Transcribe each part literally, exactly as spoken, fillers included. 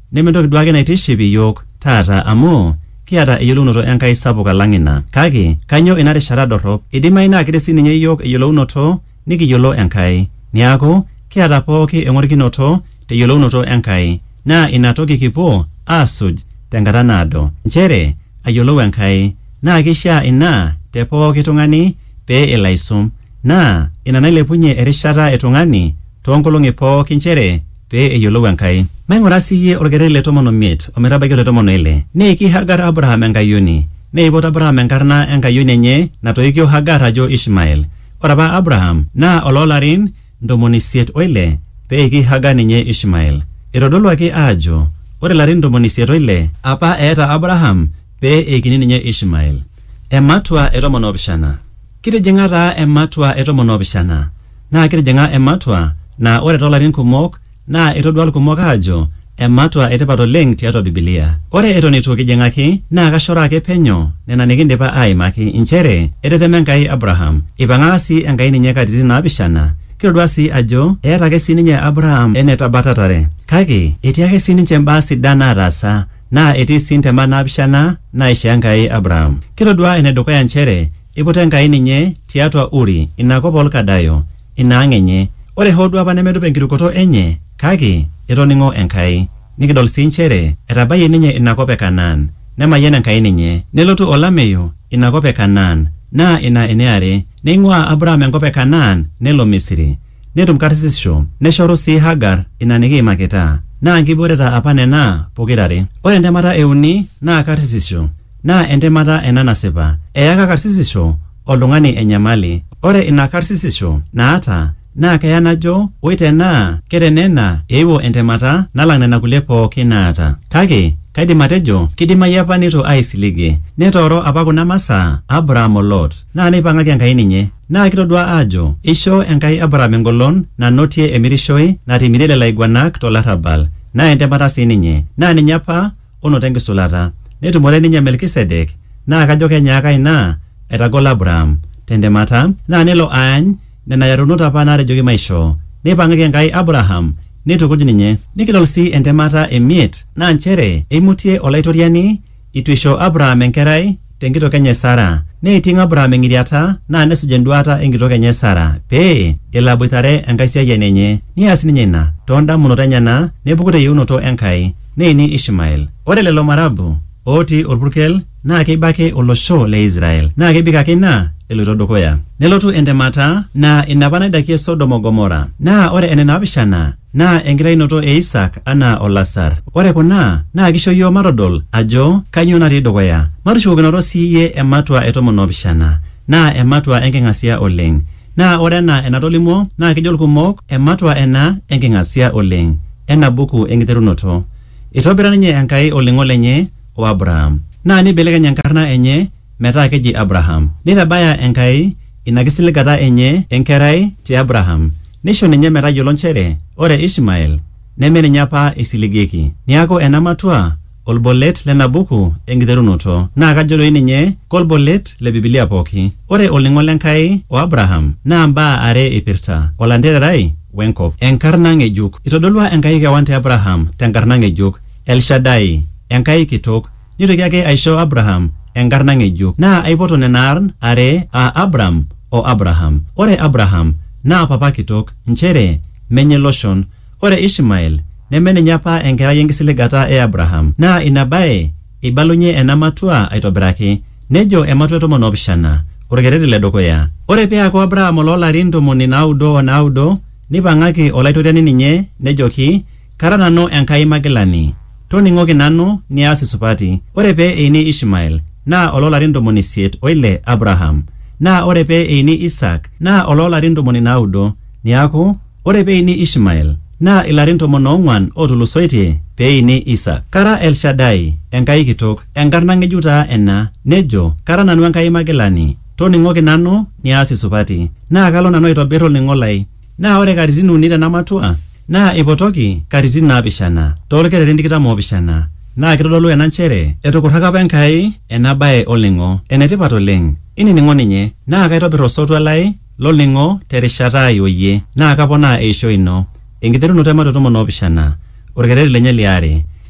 nementoki duake naitiship iyiok taata amu kiata eyiolounoto Enkai sapuk alang' ina. Kake kanyo ina rishata dorrop? Idimayu naa kiti sininye iyiok eyiolounoto nikiyiolo Enkai. Niaku kiata pooki eng'orikinoto teyiolounoto Enkai. Naa ina toki kipuo aasuj tenkata naado. Nchere ayiolou Enkai. Naa kishaa ina te pooki tung'ani pee elo aisum. Naa ina nailepunye erishata etung'ani toonkolong'i pooki nchere pee eyiolou Enkai. Maing'ura siyie orkereri le tomon omiet ometabaiki ole tomon oile. Neiki Hagar Abraham enkayioni. Neipot Abraham enkarna enkayioni enye natoikio Hagar ajo Ishmael. Ore apa Abraham naa oloolarin ntomoni isiet oile peiki Hagar ninye Ishmael. Itodoluaki aajo ore larin ntomoni isiet oile apa eeta Abraham pee eikini ninye Ishmael. Ematua etomon opishana. Kitijing'a taa ematua etomon opishana. Naa kitijing'a ematua na ore toolarin kumok naa itodua irkumok aajo ematua etipat oleng' tiatua Biblia. Ore eton itu kijing'aki naa kashora ake penyo nena nikindipa aimaki nchere etetema Enkai Abraham. Ipang'aka sii Enkai ninye katitin naapishana. Kitodua sii ajo eeta ake sininye Abraham enetabatatare. Kake etii ake sininche mbaa sidan naataasa naa etii sii ntema naapishana naishoo Enkai Abraham. Kitodua enedukuya nchere iputa Enkai ninye tiatua Uri inakop olkadayo inaang' enye. Ore hoo duo apa nemedup enkirukoto enye kake etoning'o Enkai. Nikidol sii nchere etabayie ninye inakop e Kanaan nemayian Enkai ninye. Nelotu olameyu inakop e Kanaan naa ina eniare. Neing'ua Abraham enkop e Kanaan nelo Misiri. Netum karsisisho neshoru sii Hagar ina nikiimakita. Naa nkiboreta apa nena pokirare. Ore entemata euni naa karsisisho. Naa entemata ena nasipa. Eyaka karsisisho oltung'ani enyamali. Ore ina karsisisho naata naa keya najo oitenaa ketenena eewuo entemata nalang' nena kulie pooki naata. Kake kaidim atejo kidimayu apa nitu aisiligie. Netooro apa kuna masaa Abraham o Lot. Naa neipang'aki Enkai ninye. Naa kitodua aajo ishoo Enkai Abraham engolon nanotie emirishoi natimirie lelo aiguanak tolarrabal. Naa entemata sii ninye. Naa ninye apa onoto enkisulata. Netumore ninye Melkisedek. Naa kajo kenyaaka ina etagol Abraham tentemata. Naa nelo aany nena yarunot apa naatejoki maishoo. Neipang'aki Enkai Abraham nitukuj ninye. Nikidol sii entemata emiet naa nchere eimutie olaitoriani itu isho Abraham enkerai tenkitok enye Sara. Neiting' Abraham eng'iriata naa nesuj enduata enkitok enye Sara pee elo aboitare enkai siayian enye. Nias ninye ina toondamunot enyena nepuku teyieunoto Enkai neini Ishmael. Ore lelo marabu otii orpurkel naa keibaki olosho le Israel. Naa kebik ake ina eloito dukuya. Nelotu entemata naa inapa naidakie Sodom o Gomora. Naa ore ene naapishana naa enkitainoto e Isak anaa olasar. Ore kuna naa kisho yiok matodol ajo kanyioo natii dukuya. Matushukokinoto siiyie ematua etomon opishana. Naa ematua enking'asia oleng'. Naa ore ena enatolimuo naa kijo irkumok ematua ena enking'asia oleng'. Ena buku enkiterunoto. Itobira ninye Enkai oling'o lenye o Abraham. Naa nibelekeny enkarna enye metaa keji Abraham. Nitabaya Enkai ina kisiligata enye enkerai te Abraham. Nisho ninye metayiolo nchere ore Ishmael neme ninye apa isiligieki. Niaku ena matua olbolet lena buku enkiterunoto. Naa kajo doi ninye kolbolet le Biblia pooki. Ore oling'o lenkai o Abraham naa mbaa are ipirta. Olantererai wenkop. Enkarna ng'ejuk. Itodolua Enkai kewan te Abraham tenkarna ng'ejuk. El Shaddai, Enkai kitok. Nitoki ake aisho Abraham enkarna ng'ejuk. Naa aipoto nena arn are a Abram o Abraham. Ore Abraham naa papa kitok nchere menye loshon. Ore Ishmael neme ninye apa enkerai enkisiligata e Abraham. Naa ina bae ibalunye ena matua aitobiraki. Nejo ematua tomon opishana. Orkereri le dukuya. Ore peaku Abraham oloolarin tomoni naudo o naudo nipang'aki olaitoriani ninye nejoki kara nanu Enkai magilani. Toning'oki nanu nias isupati. Ore pee eini Ishmael naa oloolarin tomoni isiet oile Abraham. Naa ore pee eini Isak naa oloolarin tomoni naudo. Niaku ore pee eini Ishmael naa ilarin tomon oong'uan otulusoitie pee eini Isak. Kara El Shaddai, Enkai kitok. Enkarna ng'ejuk taa ena. Nejo kara nanu Enkai magilani. Toning'oki nanu nias isupati. Naa kalo nanu aitobir olning'o lai. Naa ore katitin uni tena matua naa ipotoki katitin naapishana toolkererin tikitam oopishana. Naa kitodolu ena nchere etukurraka apa Enkai ena bae olning'o. Enetipat oleng'. Inining'o ninye. Naa kaitobir osotua lai lolning'o terishata ai oyie. Naa kaponaa eishoi ino. Enkiterunoto ematua tomon oopishana. Orkereri lenye liare.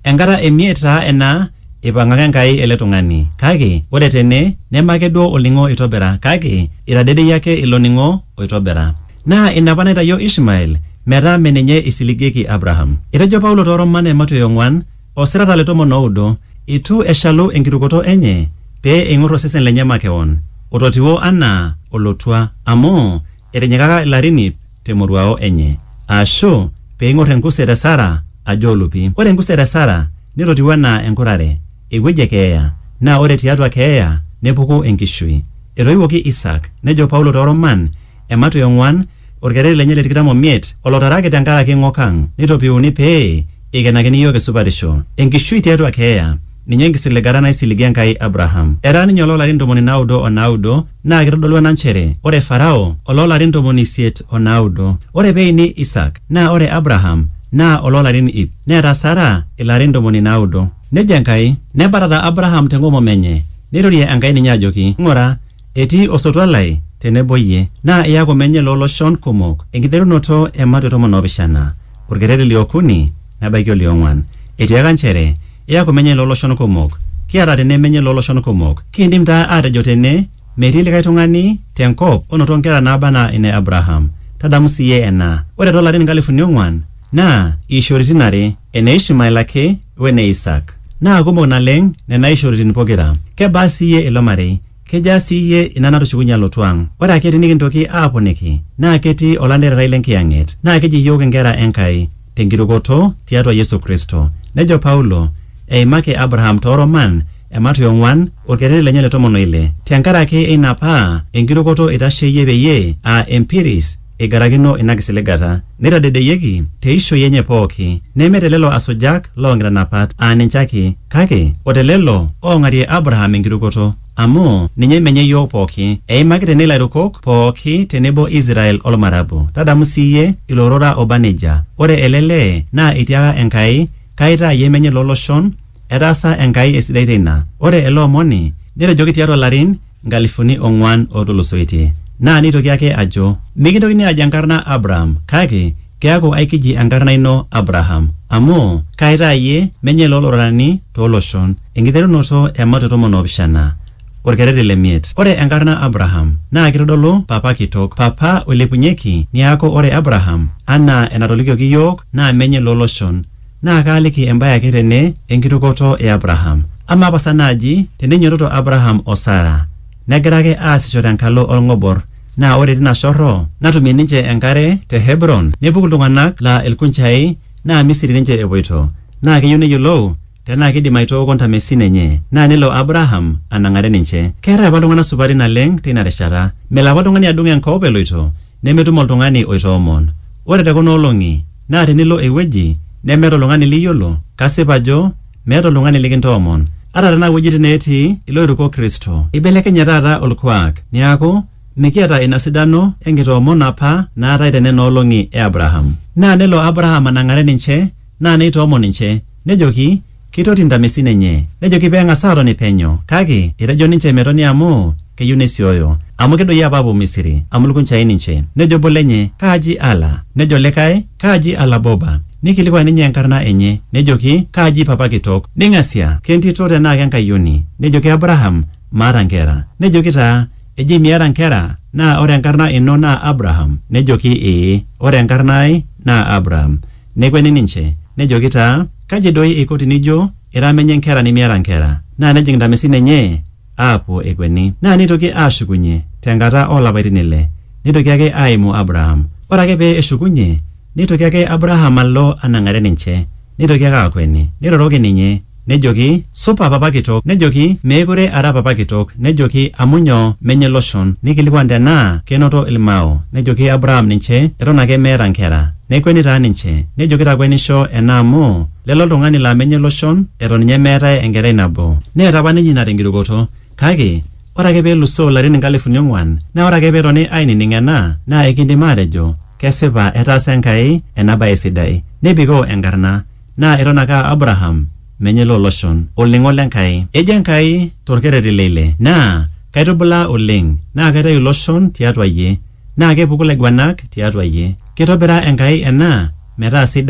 enkata emiet taa ena ipang'aka Enkai ele tung'ani kake ore tene nemake duo olning'o itobira kake itadedeyie ake ilo ning'o oitobira naa ina apa naitayio Ishmael metaa meninye isiligieki Abraham. Etejo Paulo tooroman Mateo ong'uan osirata le tomon oudo itu eshalu enkirukoto enye pee eing'or osesen lenye makeon ototiwuo anaa olotua amu etinyikaka ilarin ip temoruao enye ashu pee eing'or enkuset e Sara ajo olupi. Ore enkuset e Sara nitotiwuo anaa enkurare ewueji keeya naa ore tiatua keeya nepuku enkishui. Etoiwuoki Isak nejo Paulo tooroman Mateo ong'uan orkereri lenye le tikitam omiet olotaraki tenkaraki ng'okang nitopiuni pee eikenakini yiok esupatisho. Enkishui tiatua keeya ninye enkisiligata naisiligia Enkai Abraham. Era ninye oloolarin ntomoni naudo onaudo naa kitodolu ena nchere ore Farao oloolarin ntomoni isiet onaudo. Ore peini Isak naa ore Abraham naa oloolarin ip neeta Sara ilarin ntomoni naudo. Nejo Enkai nebatata Abraham teng'omom enye nirorie Enkai ninye ajoki ng'ura etii osotua lai tenebo yie naa iyaku menye looloshon kumok. Enkiterunoto e Mateo tomon oopishana orkereri liokuni nebaiki oliong'uan etiaka nchere iyaku menye looloshon kumok. Kiata tene menye looloshon kumok. Kiindim taa atejo tene metii likae tung'ani tenkop onoto nkera naabana ine Abraham. Tadamu siiyie ena ore toolarin nkalifuni ong'uan naa ishoritin are ene Ishmael ake wene Isak naa kumok naleng nena ishoritin pokira. Kebaa siiyie ilo marei? Kejaa siiyie ina natushukunye alotu ang'? Ore ake tenikintoki aaponiki naa ketii olantererai lenkiyang'et naa keji yiok inkera Enkai tenkirukoto tiatua Yesu Kristo. Nejo Paulo eimaki Abraham tooroman Mateo ong'uan orkereri lenye le tomon oile tenkaraki ina paa enkirukoto itasheyie peyie aa empiris igarakino ina kisiligata nitadedeyieki teishoi enye pooki neme telelo asujak loonkitanapat aa ninche ake kake otelelo oong'arie Abraham enkirukoto amu ninye menye yiok pooki eimaki tene ilairukok pooki tenebo Israel olmarabu. Tadamu siiyie ilorora oba nejia. Ore ele lee naa etiaka Enkai kaitaa yie menye looloshon etaasa Enkai esidai teina. Ore ele omoni netejoki tiatua larin nkalifuni ong'uan ootulusoitie naa nitoki ake ajo mikintokini ajo enkarna Abraham kake keaku aikiji enkarna ino Abraham amu kaitaa yie menye loolorani tooloshon. Enkiterunoto e Mateo tomon oopishana orkereri lemiet. Ore enkarna Abraham naa kitodolu papa kitok, papa oilepunyeki niaku ore Abraham anaa enatolikioki yiok naa menye looloshon. Naa kaaliki embaye ake tene enkirukoto e Abraham. Ama pasa naaji teninyototo Abraham o Sara negira ake aasisho tenkalo olng'obor naa ore tina shorro natumie ninche enkare te Hebron nepuku iltung'anak laa ilkunchai naa Misiri ninche epoito naa keyieu neyiolou tenaa kidim aitooko ntamesin enye naa nelo Abraham anang'are ninche. Keetai apa iltung'anak supati naleng teina rishata. Melo apa oltung'ani adung' enkop eloito nemetum oltung'ani oitoomon. Ore tekuna olong'i naa tenilo ewueji nemeeta oltung'ani liyiolo kasip ajo meeta oltung'ani likintoomon. Ata tenaa wuejitin neetii iloiruko Kristo ibelekenye taata olkuak niaku mikiata ina sidano enkitoomon apa naatai tenena olong'i e Abraham. Naa nelo Abraham anang'are ninche naa neitoomon ninche nejoki kitoti ntamesin enye nejoki peeng'as aatoni penyo kake etejo ninche metoni amu keyieu nesioyo amu kedoyio apa apuo Misiri amu ilkunchai ninche. Nejo obo lenye kaaji Ala nejo likae kaaji Alaboba. Nikilikuan ninye enkarna enye nejoki kaaji papa kitok. Ning'asia kentito tenaa kenkayioni nejoki Abraham maata nkera. Nejoki taa eji miata nkera naa ore enkarna ino naa Abraham. Nejoki ee ore enkarna ai naa Abraham. Nekweni ninche nejoki taa kaji doi eiko tinijo ira menye nkera nimiata nkera. Naa nejing ntamesin enye aapuo ekweni naa nitoki aashukunye tenkata oolapaitin ile nitoki ake aimu Abraham. Ore ake pee eshukunye nitoki ake Abraham alo anang'are ninche nitoki ake akweni niroroki ninye nejoki supa papa kitok. Nejoki meekure ara papa kitok. Nejoki amunyo menye loshon. Nikilikuan tenaa kenoto ilmao. Nejoki Abraham ninche eton ake meeta nkera. Nekweni taa ninche nejoki takwenisho ena amu lelo oltung'ani laa menye loshon eton ninye meetae enkerai nabo. Neeta apa ninye ina tenkirukoto kake ore ake peelusoo ilarin nkalifuni ong'uan naa ore ake peetoni ainining' ena naa ekindim atejo kesipa etaasa Enkai ena baye sidai nebikoo enkarna naa eton ake Abraham menye looloshon olning'o lenkai. Ejo Enkai torkereri leile naa kaitubulaa oleng naa kaitayu iloshon tiatua yie naa kepuku laiguanak tiatua yie. Kitobira Enkai ena metaa sidai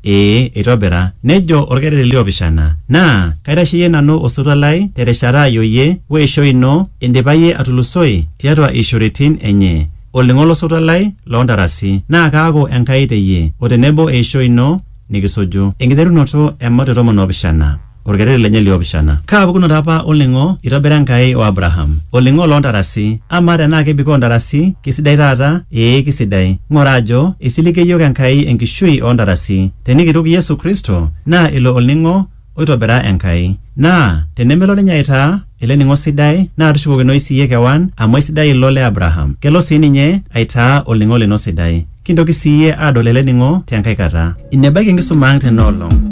ee eitobira nejo orkereri liopishana naa kaitasheyie nanu osotua lai terishata ayoyie weisho ino indipaye atulusoi tiatua ishoritin enye olning'o losotua lai loontarasi naa kaaku Enkai teyie o tenebo eisho ino nikisuju enkiterunoto ematua tomon oopishana orkereri lenye liopishana. Kaapukunoto apa olning'o itobira Enkai o Abraham olning'o loontarasi ama tenaa kebikoo ntarasi kisidai taata ee kisidai ng'ora ajo isilike yiok Enkai enkishui oontarasi tenikituk Yesu Kristo naa ilo olning'o oitobira Enkai naa tenemelo ninye aitaa ele ning'o sidai naa tushukokinoi siiyie kewan amu aisidai ilo le Abraham kelo sii ninye aitaa olning'o lino sidai kintoki siiyie aadol ele ning'o tenkai kata. Inebaiki enkisuma ang' tenoolong'.